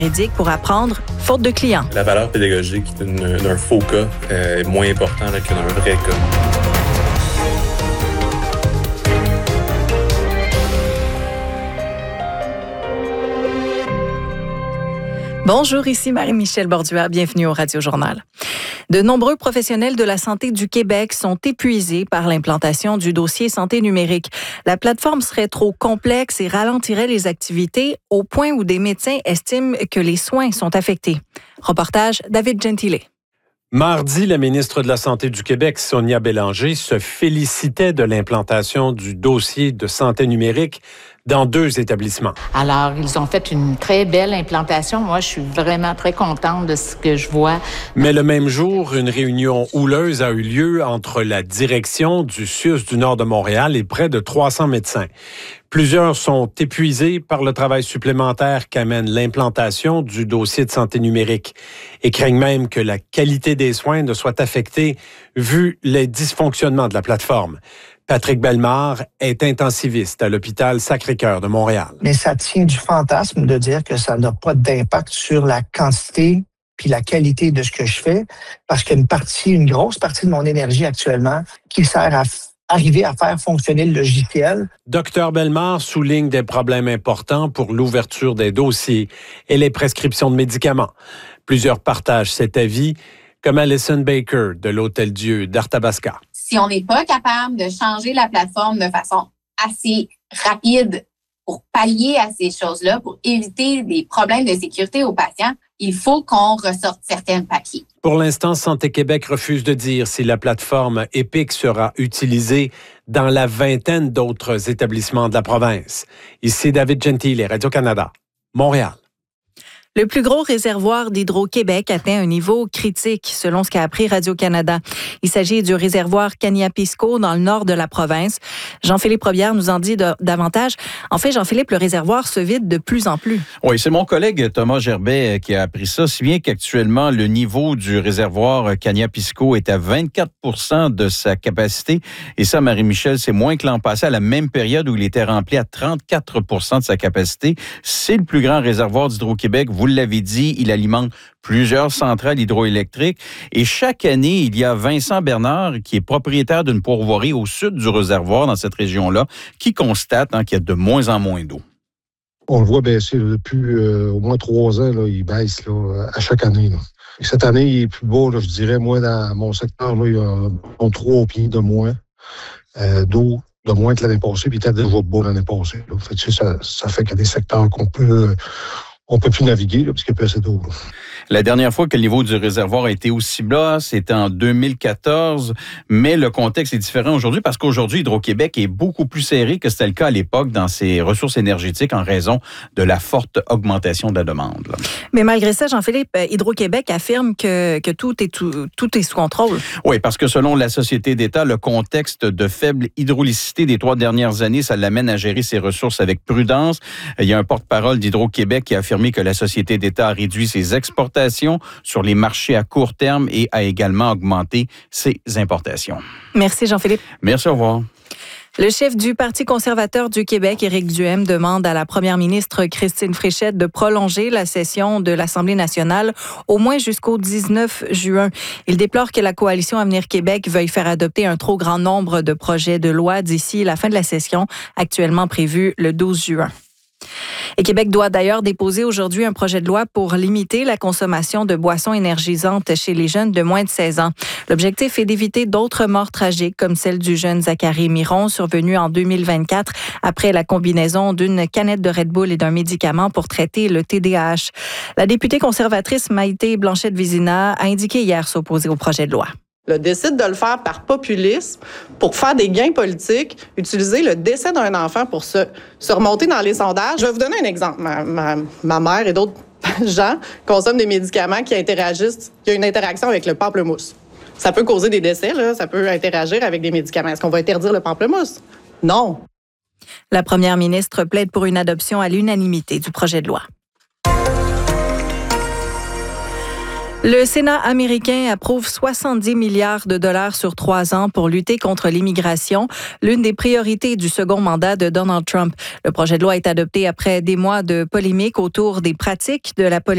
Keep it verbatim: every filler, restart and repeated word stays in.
juridique pour apprendre faute de clients. La valeur pédagogique d'un, d'un faux cas euh, est moins importante que d'un vrai cas. Bonjour, ici Marie-Michel Borduas. Bienvenue au Radio Journal. De nombreux professionnels de la santé du Québec sont épuisés par l'implantation du dossier santé numérique. La plateforme serait trop complexe et ralentirait les activités au point où des médecins estiment que les soins sont affectés. Reportage David Gentile. Mardi, la ministre de la Santé du Québec, Sonia Bélanger, se félicitait de l'implantation du dossier de santé numérique dans deux établissements. Alors, ils ont fait une très belle implantation. Moi, je suis vraiment très contente de ce que je vois. Mais le même jour, une réunion houleuse a eu lieu entre la direction du C I U S du Nord de Montréal et près de trois cents médecins. Plusieurs sont épuisés par le travail supplémentaire qu'amène l'implantation du dossier de santé numérique et craignent même que la qualité des soins ne soit affectée vu les dysfonctionnements de la plateforme. Patrick Bellemare est intensiviste à l'hôpital Sacré-Cœur de Montréal. Mais ça tient du fantasme de dire que ça n'a pas d'impact sur la quantité puis la qualité de ce que je fais, parce qu'une partie, une grosse partie de mon énergie actuellement qui sert à arriver à faire fonctionner le logiciel. Docteur Bellemare souligne des problèmes importants pour l'ouverture des dossiers et les prescriptions de médicaments. Plusieurs partagent cet avis, comme Alison Baker de l'Hôtel-Dieu d'Arthabasca. Si on n'est pas capable de changer la plateforme de façon assez rapide pour pallier à ces choses-là, pour éviter des problèmes de sécurité aux patients, il faut qu'on ressorte certains papiers. Pour l'instant, Santé Québec refuse de dire si la plateforme Epic sera utilisée dans la vingtaine d'autres établissements de la province. Ici David Gentile, Radio-Canada, Montréal. Le plus gros réservoir d'Hydro-Québec atteint un niveau critique, selon ce qu'a appris Radio-Canada. Il s'agit du réservoir Kaniapisco dans le nord de la province. Jean-Philippe Robière nous en dit de, davantage. En fait, Jean-Philippe, le réservoir se vide de plus en plus. Oui, c'est mon collègue Thomas Gerbet qui a appris ça, si bien qu'actuellement, le niveau du réservoir Kaniapisco est à vingt-quatre pour cent de sa capacité. Et ça, Marie-Michel, c'est moins que l'an passé, à la même période où il était rempli à trente-quatre pour cent de sa capacité. C'est le plus grand réservoir d'Hydro-Québec. Vous l'avez dit, il alimente plusieurs centrales hydroélectriques. Et chaque année, il y a Vincent Bernard, qui est propriétaire d'une pourvoirie au sud du réservoir, dans cette région-là, qui constate hein, qu'il y a de moins en moins d'eau. On le voit baisser là, depuis euh, au moins trois ans. Là, il baisse là, à chaque année. Là. Et cette année, il est plus bas, là, je dirais. Moi, dans mon secteur, là, il y a trois pieds de moins euh, d'eau, de moins que l'année passée, puis il était déjà bas l'année passée. Là. Fait que, ça, ça fait qu'il y a des secteurs qu'on peut... Euh, on peut plus naviguer là, parce qu'il n'y a plus assez d'eau. Là. La dernière fois que le niveau du réservoir a été aussi bas, c'était en deux mille quatorze, mais le contexte est différent aujourd'hui parce qu'aujourd'hui, Hydro-Québec est beaucoup plus serré que c'était le cas à l'époque dans ses ressources énergétiques en raison de la forte augmentation de la demande. Là. Mais malgré ça, Jean-Philippe, Hydro-Québec affirme que, que tout, est tout, tout est sous contrôle. Oui, parce que selon la Société d'État, le contexte de faible hydrolicité des trois dernières années, ça l'amène à gérer ses ressources avec prudence. Il y a un porte-parole d'Hydro-Québec qui a affirmé que la Société d'État a réduit ses exportations sur les marchés à court terme et a également augmenté ses importations. Merci Jean-Philippe. Merci, au revoir. Le chef du Parti conservateur du Québec, Éric Duhaime, demande à la première ministre Christine Fréchette de prolonger la session de l'Assemblée nationale au moins jusqu'au dix-neuf juin. Il déplore que la coalition Avenir Québec veuille faire adopter un trop grand nombre de projets de loi d'ici la fin de la session, actuellement prévue le douze juin. Et Québec doit d'ailleurs déposer aujourd'hui un projet de loi pour limiter la consommation de boissons énergisantes chez les jeunes de moins de seize ans. L'objectif est d'éviter d'autres morts tragiques comme celle du jeune Zachary Miron survenue en deux mille vingt-quatre après la combinaison d'une canette de Red Bull et d'un médicament pour traiter le T D A H. La députée conservatrice Maïté Blanchette-Vizina a indiqué hier s'opposer au projet de loi. Le décide de le faire par populisme, pour faire des gains politiques, utiliser le décès d'un enfant pour se, se remonter dans les sondages. Je vais vous donner un exemple. Ma, ma, ma mère et d'autres gens consomment des médicaments qui interagissent, qui ont une interaction avec le pamplemousse. Ça peut causer des décès, là, ça peut interagir avec des médicaments. Est-ce qu'on va interdire le pamplemousse? Non. La première ministre plaide pour une adoption à l'unanimité du projet de loi. Le Sénat américain approuve soixante-dix milliards de dollars sur trois ans pour lutter contre l'immigration, l'une des priorités du second mandat de Donald Trump. Le projet de loi est adopté après des mois de polémiques autour des pratiques de la police